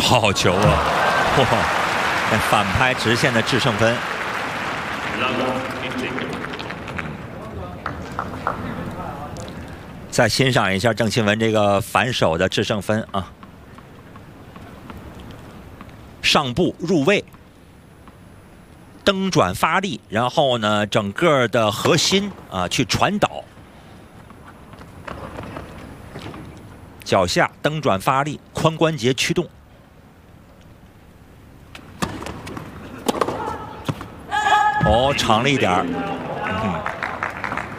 好球啊！哇，反拍直线的制胜分。再欣赏一下郑钦文这个反手的制胜分啊。上步入位，蹬转发力，然后呢，整个的核心啊去传导。 脚下蹬转发力，髋关节驱动。哦，长了一点儿。